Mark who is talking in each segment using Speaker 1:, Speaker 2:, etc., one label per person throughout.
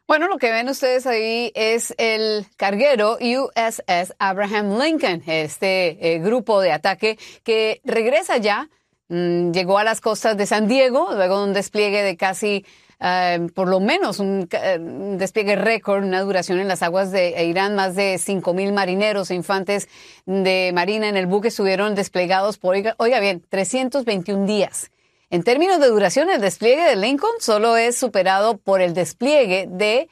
Speaker 1: Bueno, lo que ven ustedes ahí es el carguero USS Abraham Lincoln, este grupo de ataque que regresa ya, llegó a las costas de San Diego, luego de un despliegue de casi, por lo menos un despliegue récord, una duración en las aguas de Irán. Más de 5,000 marineros e infantes de marina en el buque estuvieron desplegados por, oiga bien, 321 días. En términos de duración, el despliegue de Lincoln solo es superado por el despliegue de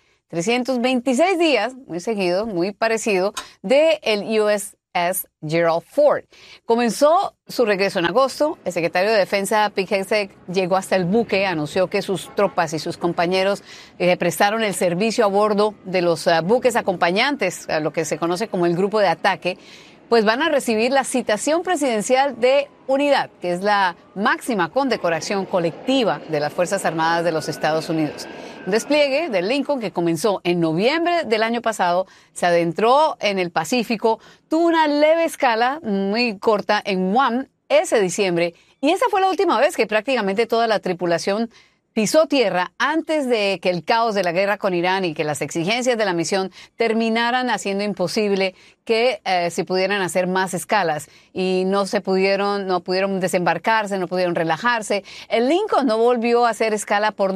Speaker 1: 326 días, muy seguido, muy parecido, de el USS Gerald Ford. Comenzó su regreso en agosto. El secretario de Defensa, Pete Hegseth, llegó hasta el buque, anunció que sus tropas y sus compañeros prestaron el servicio a bordo de los buques acompañantes, a lo que se conoce como el grupo de ataque, pues van a recibir la citación presidencial de unidad, que es la máxima condecoración colectiva de las Fuerzas Armadas de los Estados Unidos. Un despliegue del Lincoln que comenzó en noviembre del año pasado, se adentró en el Pacífico, tuvo una leve escala muy corta en Guam ese diciembre, y esa fue la última vez que prácticamente toda la tripulación pisó tierra antes de que el caos de la guerra con Irán y que las exigencias de la misión terminaran haciendo imposible que se pudieran hacer más escalas, y no pudieron desembarcarse, no pudieron relajarse. El Lincoln no volvió a hacer escala por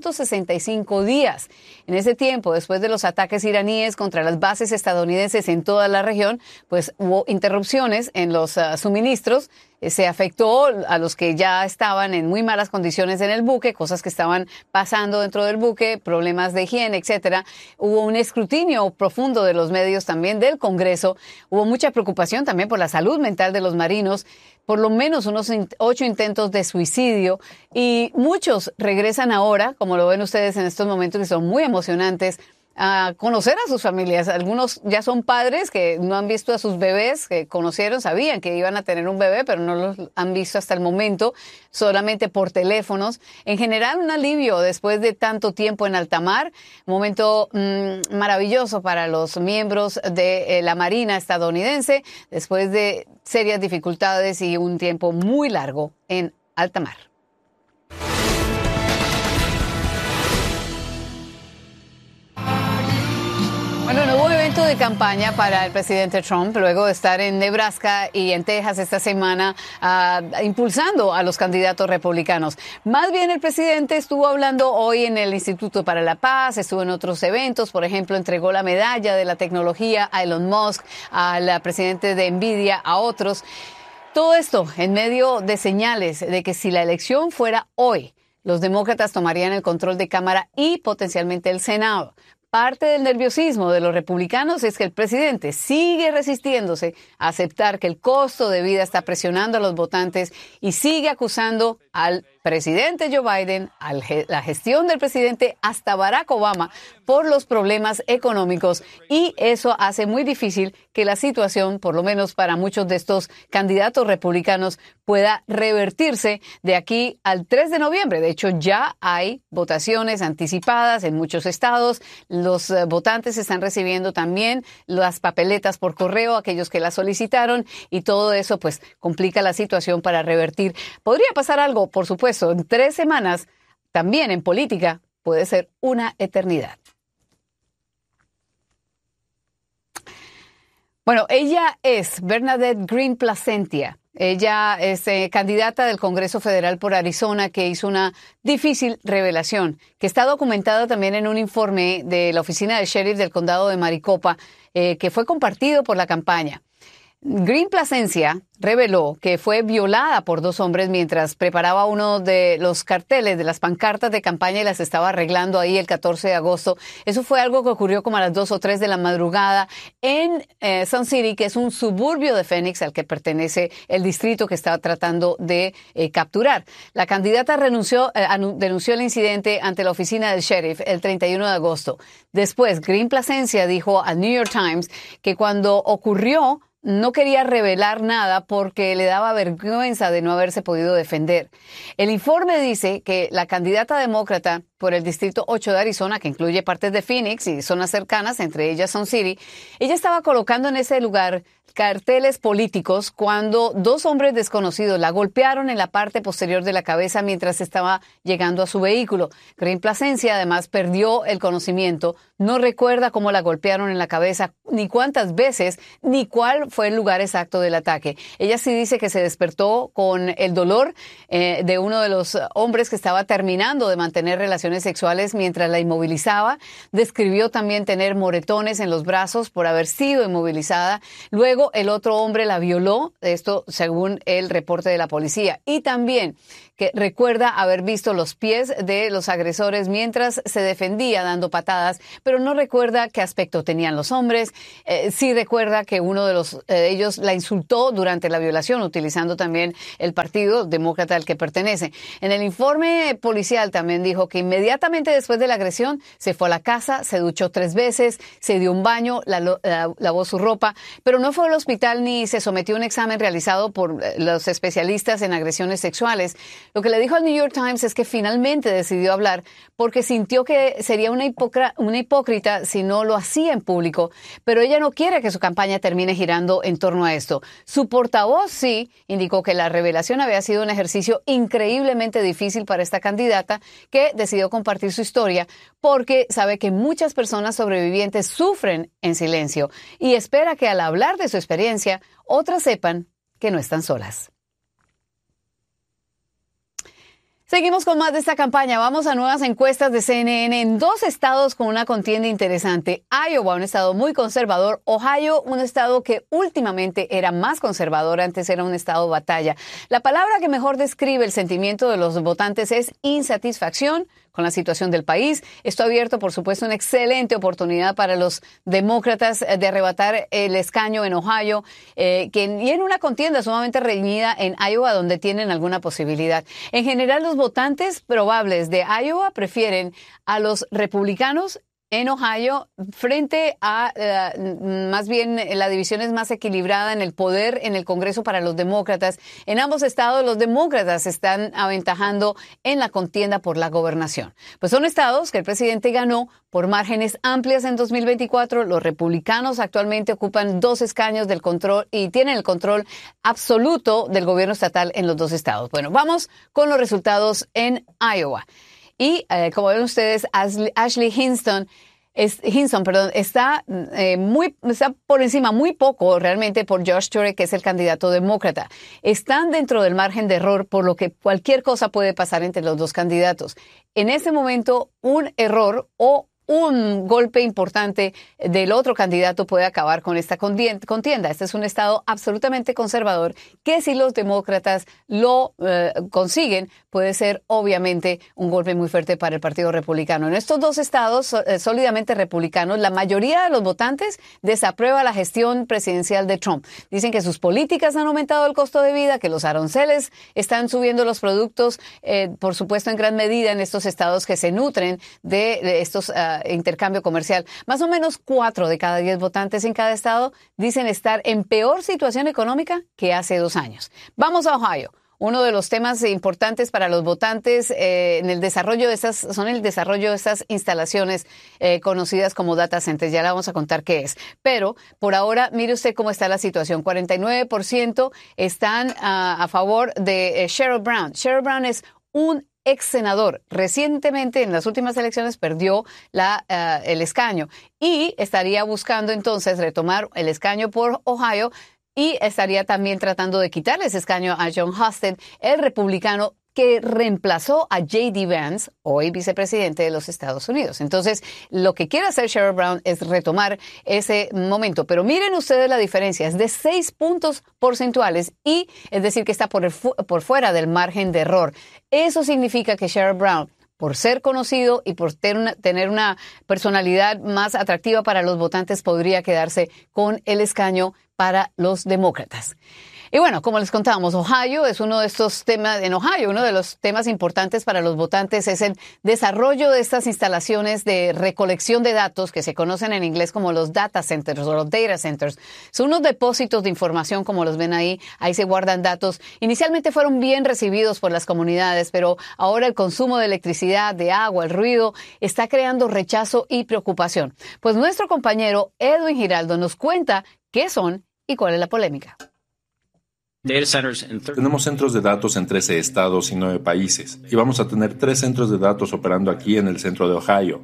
Speaker 1: 265 días. En ese tiempo, después de los ataques iraníes contra las bases estadounidenses en toda la región, pues hubo interrupciones en los suministros. Se afectó a los que ya estaban en muy malas condiciones en el buque, cosas que estaban pasando dentro del buque, problemas de higiene, etcétera. Hubo un escrutinio profundo de los medios también del Congreso. Hubo mucha preocupación también por la salud mental de los marinos, por lo menos unos 8 intentos de suicidio, y muchos regresan ahora, como lo ven ustedes en estos momentos, que son muy emocionantes, a conocer a sus familias. Algunos ya son padres que no han visto a sus bebés, que conocieron, sabían que iban a tener un bebé, pero no los han visto hasta el momento, solamente por teléfonos. En general, un alivio después de tanto tiempo en alta mar, un momento maravilloso para los miembros de la Marina estadounidense, después de serias dificultades y un tiempo muy largo en alta mar. Bueno, no hubo evento de campaña para el presidente Trump luego de estar en Nebraska y en Texas esta semana impulsando a los candidatos republicanos. Más bien el presidente estuvo hablando hoy en el Instituto para la Paz, estuvo en otros eventos, por ejemplo, entregó la medalla de la tecnología a Elon Musk, al presidente de Nvidia, a otros. Todo esto en medio de señales de que si la elección fuera hoy, los demócratas tomarían el control de Cámara y potencialmente el Senado. Parte del nerviosismo de los republicanos es que el presidente sigue resistiéndose a aceptar que el costo de vida está presionando a los votantes y sigue acusando al presidente Joe Biden, a la gestión del presidente, hasta Barack Obama, por los problemas económicos, y eso hace muy difícil que la situación, por lo menos para muchos de estos candidatos republicanos, pueda revertirse de aquí al 3 de noviembre. De hecho, ya hay votaciones anticipadas en muchos estados. Los votantes están recibiendo también las papeletas por correo, aquellos que las solicitaron, y todo eso pues complica la situación para revertir. Podría pasar algo, por supuesto, en 3 semanas, también en política puede ser una eternidad. Bueno, ella es Bernadette Greene Placentia. Ella es candidata del Congreso Federal por Arizona, que hizo una difícil revelación, que está documentada también en un informe de la oficina del sheriff del condado de Maricopa, que fue compartido por la campaña. Greene Placencia reveló que fue violada por 2 hombres mientras preparaba uno de los carteles de las pancartas de campaña y las estaba arreglando ahí el 14 de agosto. Eso fue algo que ocurrió como a las 2 o 3 de la madrugada en Sun City, que es un suburbio de Phoenix al que pertenece el distrito que estaba tratando de capturar. La candidata denunció el incidente ante la oficina del sheriff el 31 de agosto. Después, Greene Placencia dijo al New York Times que cuando ocurrió no quería revelar nada porque le daba vergüenza de no haberse podido defender. El informe dice que la candidata demócrata por el Distrito 8 de Arizona, que incluye partes de Phoenix y zonas cercanas, entre ellas Sun City. Ella estaba colocando en ese lugar carteles políticos cuando dos hombres desconocidos la golpearon en la parte posterior de la cabeza mientras estaba llegando a su vehículo. Green Plasencia además perdió el conocimiento, no recuerda cómo la golpearon en la cabeza, ni cuántas veces, ni cuál fue el lugar exacto del ataque. Ella sí dice que se despertó con el dolor de uno de los hombres que estaba terminando de mantener relaciones sexuales mientras la inmovilizaba. Describió también tener moretones en los brazos por haber sido inmovilizada. Luego el otro hombre la violó, esto según el reporte de la policía. Y también que recuerda haber visto los pies de los agresores mientras se defendía dando patadas, pero no recuerda qué aspecto tenían los hombres. Sí recuerda que uno de ellos la insultó durante la violación, utilizando también el partido demócrata al que pertenece. En el informe policial también dijo que inmediatamente después de la agresión se fue a la casa, se duchó 3 veces, se dio un baño, lavó su ropa, pero no fue al hospital ni se sometió a un examen realizado por los especialistas en agresiones sexuales. Lo que le dijo al New York Times es que finalmente decidió hablar porque sintió que sería una hipócrita si no lo hacía en público, pero ella no quiere que su campaña termine girando en torno a esto. Su portavoz sí indicó que la revelación había sido un ejercicio increíblemente difícil para esta candidata, que decidió compartir su historia porque sabe que muchas personas sobrevivientes sufren en silencio y espera que al hablar de su experiencia, otras sepan que no están solas. Seguimos con más de esta campaña. Vamos a nuevas encuestas de CNN en 2 estados con una contienda interesante. Iowa, un estado muy conservador. Ohio, un estado que últimamente era más conservador. Antes era un estado batalla. La palabra que mejor describe el sentimiento de los votantes es insatisfacción con la situación del país. Esto ha abierto, por supuesto, una excelente oportunidad para los demócratas de arrebatar el escaño en Ohio, y en una contienda sumamente reñida en Iowa, donde tienen alguna posibilidad. En general, los votantes probables de Iowa prefieren a los republicanos en Ohio frente a, más bien, la división es más equilibrada en el poder en el Congreso para los demócratas. En ambos estados los demócratas están aventajando en la contienda por la gobernación. Pues son estados que el presidente ganó por márgenes amplias en 2024. Los republicanos actualmente ocupan 2 escaños del control y tienen el control absoluto del gobierno estatal en los 2 estados. Bueno, vamos con los resultados en Iowa. Y como ven ustedes, Ashley Hinson, está por encima muy poco realmente por Josh Turek, que es el candidato demócrata. Están dentro del margen de error, por lo que cualquier cosa puede pasar entre los 2 candidatos. En ese momento, un error o un golpe importante del otro candidato puede acabar con esta contienda. Este es un estado absolutamente conservador que, si los demócratas lo consiguen, puede ser obviamente un golpe muy fuerte para el Partido Republicano. En estos 2 estados sólidamente republicanos, la mayoría de los votantes desaprueba la gestión presidencial de Trump. Dicen que sus políticas han aumentado el costo de vida, que los aranceles están subiendo los productos, por supuesto en gran medida en estos estados que se nutren de estos intercambio comercial. Más o menos 4 de cada 10 votantes en cada estado dicen estar en peor situación económica que hace 2 años. Vamos a Ohio. Uno de los temas importantes para los votantes en el desarrollo de estas instalaciones conocidas como data centers. Ya le vamos a contar qué es. Pero por ahora, mire usted cómo está la situación. 49% están a favor de Sherrod Brown. Sherrod Brown es un ex senador. Recientemente, en las últimas elecciones, perdió el escaño y estaría buscando entonces retomar el escaño por Ohio y estaría también tratando de quitarle ese escaño a Jon Husted, el republicano que reemplazó a J.D. Vance, hoy vicepresidente de los Estados Unidos. Entonces, lo que quiere hacer Sherrod Brown es retomar ese momento. Pero miren ustedes la diferencia, es de 6 puntos porcentuales y es decir que está por fuera del margen de error. Eso significa que Sherrod Brown, por ser conocido y por tener una personalidad más atractiva para los votantes, podría quedarse con el escaño para los demócratas. Y bueno, como les contábamos, Ohio es uno de estos temas, en Ohio, uno de los temas importantes para los votantes es el desarrollo de estas instalaciones de recolección de datos que se conocen en inglés como los data centers o los data centers. Son unos depósitos de información, como los ven ahí se guardan datos. Inicialmente fueron bien recibidos por las comunidades, pero ahora el consumo de electricidad, de agua, el ruido, está creando rechazo y preocupación. Pues nuestro compañero Edwin Giraldo nos cuenta qué son y cuál es la polémica.
Speaker 2: Tenemos centros de datos en 13 estados y 9 países, y vamos a tener 3 centros de datos operando aquí en el centro de Ohio.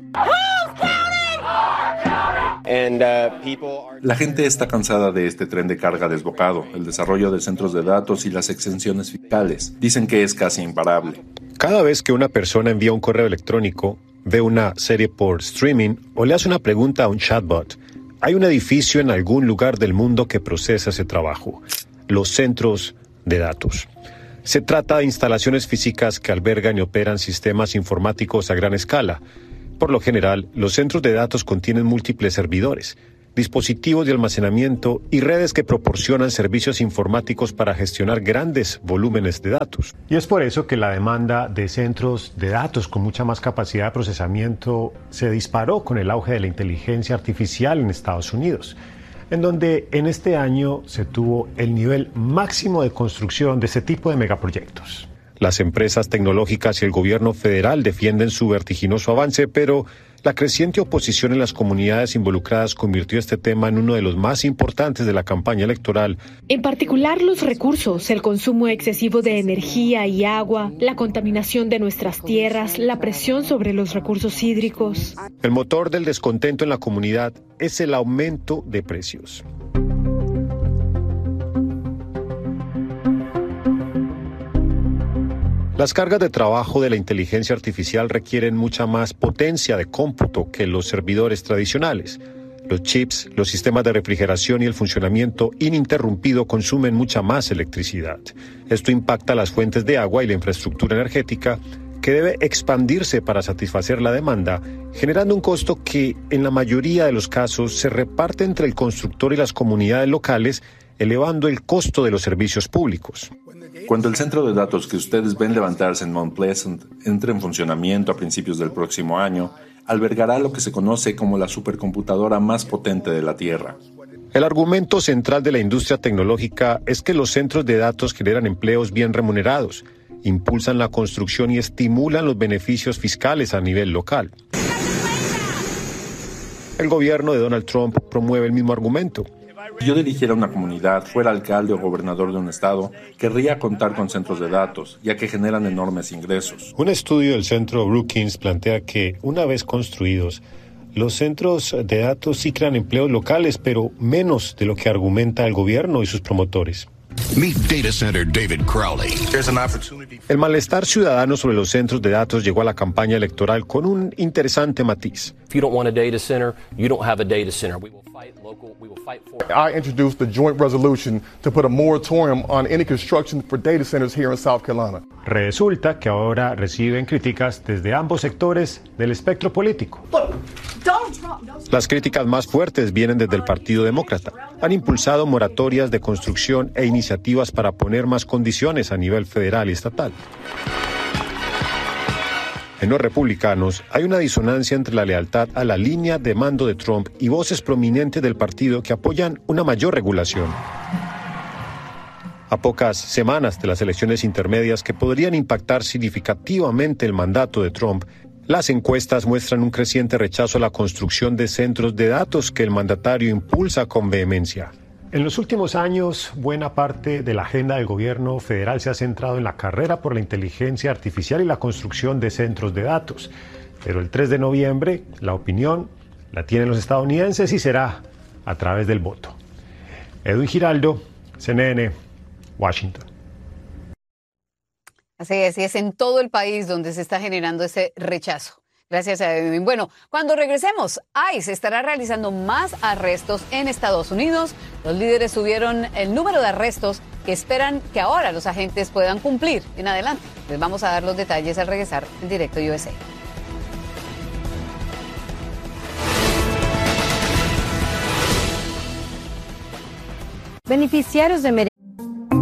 Speaker 2: La gente está cansada de este tren de carga desbocado, el desarrollo de centros de datos y las exenciones fiscales. Dicen que es casi imparable.
Speaker 3: Cada vez que una persona envía un correo electrónico, ve una serie por streaming o le hace una pregunta a un chatbot, hay un edificio en algún lugar del mundo que procesa ese trabajo. Los centros de datos. Se trata de instalaciones físicas que albergan y operan sistemas informáticos a gran escala. Por lo general, los centros de datos contienen múltiples servidores, dispositivos de almacenamiento y redes que proporcionan servicios informáticos para gestionar grandes volúmenes de datos. Y es por eso que la demanda de centros de datos con mucha más capacidad de procesamiento se disparó con el auge de la inteligencia artificial en Estados Unidos, en donde en este año se tuvo el nivel máximo de construcción de este tipo de megaproyectos. Las empresas tecnológicas y el gobierno federal defienden su vertiginoso avance, pero la creciente oposición en las comunidades involucradas convirtió este tema en uno de los más importantes de la campaña electoral.
Speaker 4: En particular, los recursos, el consumo excesivo de energía y agua, la contaminación de nuestras tierras, la presión sobre los recursos hídricos.
Speaker 3: El motor del descontento en la comunidad es el aumento de precios. Las cargas de trabajo de la inteligencia artificial requieren mucha más potencia de cómputo que los servidores tradicionales. Los chips, los sistemas de refrigeración y el funcionamiento ininterrumpido consumen mucha más electricidad. Esto impacta las fuentes de agua y la infraestructura energética, que debe expandirse para satisfacer la demanda, generando un costo que, en la mayoría de los casos, se reparte entre el constructor y las comunidades locales, elevando el costo de los servicios públicos.
Speaker 2: Cuando el centro de datos que ustedes ven levantarse en Mount Pleasant entre en funcionamiento a principios del próximo año, albergará lo que se conoce como la supercomputadora más potente de la Tierra.
Speaker 3: El argumento central de la industria tecnológica es que los centros de datos generan empleos bien remunerados, impulsan la construcción y estimulan los beneficios fiscales a nivel local. El gobierno de Donald Trump promueve el mismo argumento.
Speaker 2: Si yo dirigiera una comunidad, fuera alcalde o gobernador de un estado, querría contar con centros de datos, ya que generan enormes ingresos.
Speaker 3: Un estudio del Centro Brookings plantea que, una vez construidos, los centros de datos sí crean empleos locales, pero menos de lo que argumenta el gobierno y sus promotores.
Speaker 5: Meet Data Center David Crowley.
Speaker 3: El malestar ciudadano sobre los centros de datos llegó a la campaña electoral con un interesante matiz.
Speaker 6: If you don't want a data center, you don't have a data center. We will fight local, we will fight for it.
Speaker 7: I introduced the joint resolution to put a moratorium on any construction for data centers here in South Carolina.
Speaker 3: Resulta que ahora reciben críticas desde ambos sectores del espectro político. Las críticas más fuertes vienen desde el Partido Demócrata. Han impulsado moratorias de construcción e iniciativas para poner más condiciones a nivel federal y estatal. En los republicanos hay una disonancia entre la lealtad a la línea de mando de Trump y voces prominentes del partido que apoyan una mayor regulación. A pocas semanas de las elecciones intermedias que podrían impactar significativamente el mandato de Trump, las encuestas muestran un creciente rechazo a la construcción de centros de datos que el mandatario impulsa con vehemencia. En los últimos años, buena parte de la agenda del gobierno federal se ha centrado en la carrera por la inteligencia artificial y la construcción de centros de datos. Pero el 3 de noviembre, la opinión la tienen los estadounidenses y será a través del voto. Edwin Giraldo, CNN, Washington.
Speaker 1: Así es en todo el país donde se está generando ese rechazo. Gracias a Edwin. Bueno, cuando regresemos, ICE estará realizando más arrestos en Estados Unidos. Los líderes subieron el número de arrestos que esperan que ahora los agentes puedan cumplir en adelante. Les vamos a dar los detalles al regresar en Directo USA.
Speaker 8: Beneficiarios de